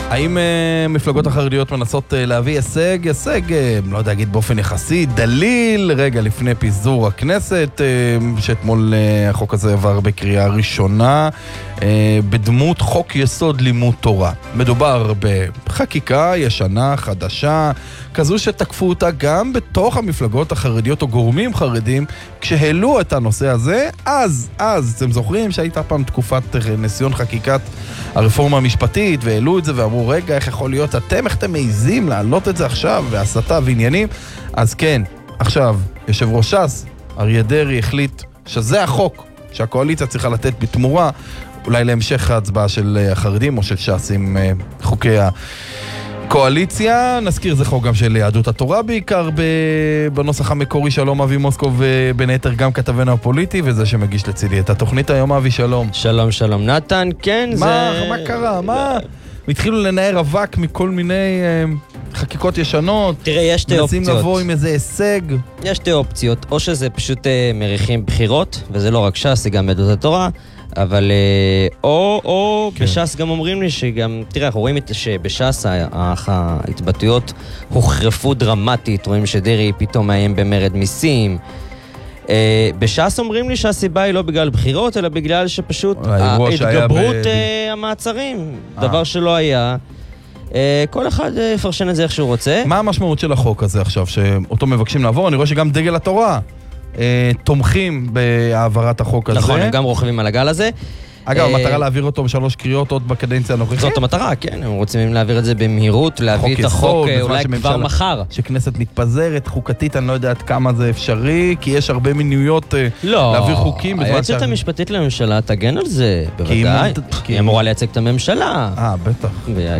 האם מפלגות החרדיות מנסות להביא הישג, לא יודע, אגיד באופן יחסי, דליל, רגע לפני פיזור הכנסת, שאתמול החוק הזה עבר בקריאה ראשונה, בדמות חוק יסוד לימוד תורה. מדובר בחקיקה ישנה, חדשה, כזו שתקפו אותה גם בתוך המפלגות החרדיות או גורמים חרדים, כשהעלו את הנושא הזה, אז, אתם זוכרים שהייתה פעם תקופת ניסיון חקיקת הרפורמה המשפטית, והעלו את זה ואמרו, רגע, איך יכול להיות איך אתם מעיזים להעלות את זה עכשיו, והסתה ועניינים? אז כן, עכשיו, יושב ראש ש"ס, אריה דרעי, החליט שזה החוק שהקואליציה צריכה לתת בתמורה, אולי להמשך ההצבעה של החרדים או של ש"ס עם חוקי הקואליציה. נזכיר, זה חוק גם של יהדות התורה בעיקר בנוסח המקורי. שלום אבי מוסקוב, בין היתר גם כתבנו הפוליטי, וזה שמגיש לצידי את התוכנית היום. אבי, שלום. שלום נתן. כן, מה קרה? התחילו לנער אבק מכל מיני חקיקות ישנות. תראה, יש שתי אופציות. מנסים לבוא עם איזה הישג. יש שתי אופציות, או שזה פשוט מריחים בחירות, וזה לא רק ש"ס, זה גם יהדות התורה, אבל או כן. בש"ס גם אומרים לי שגם, תראה, אנחנו רואים שבש"ס ההתבטאויות הוחרפו דרמטית, רואים שדרעי פתאום מאיים במרד מיסים. בש"ס אומרים לי שהסיבה היא לא בגלל בחירות, אלא בגלל שפשוט ההתגברות המעצרים, דבר שלא היה. כל אחד יפרשן את זה איך שהוא רוצה. מה המשמעות של החוק הזה עכשיו, שאותו מבקשים לעבור? אני רואה שגם דגל התורה תומכים בהעברת החוק הזה. נכון, הם גם רוכבים על הגל הזה. אגב, המטרה להעביר אותו בשלוש קריאות עוד בקדנציה הנוכחית? זאת המטרה, כן. הם רוצים להעביר את זה במהירות, להביא את החוק אולי כבר מחר. שכנסת מתפזרת, חוקתית, אני לא יודע עד כמה זה אפשרי, כי יש הרבה מינויות להעביר חוקים. היועצת המשפטית לממשלה תגן על זה, בוודאי. היא אמורה לייצג את הממשלה. בטח.